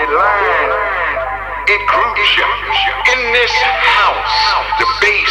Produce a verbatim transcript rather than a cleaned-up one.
line. It groups you in this house. The bass